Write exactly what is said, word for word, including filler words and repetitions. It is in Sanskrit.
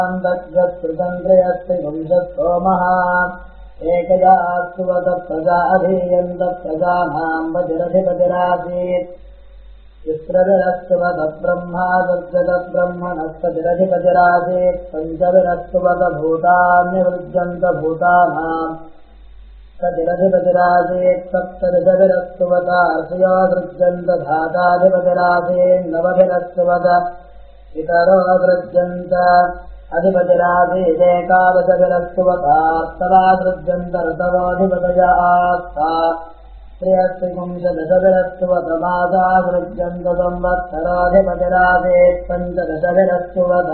दग्धत्कृतन्द्रयस्ति वंशस्तोमः एकया सुवद प्रजा अधीयन्त प्रजानाम् वज्रधिपतिरासीत् तिस्रविरस्तुवद ब्रह्मा दुर्जगद्ब्रह्मणस्ततिरधिपतिरासीत् पञ्चविरस्तुवद भूतान्यवृज्यन्त भूतानाम् ततिरधिपतिरासीत् सप्तदशविरस्तुवद असुयो सृज्यन्त धाताधिपतिरासीत् नवभिरस्तुवद इतरो सृज्यन्त अधिपतिरासीदेकादशविरस्तुवतास्तवा सृज्यन्त ऋतवोऽधिपतय आस्ता त्र्यस्त्रिपुंशदशविरस्तुवतमासा सृज्यन्त संवत्सरोऽधिपतिरासीत् पञ्चदशविरस्तुवत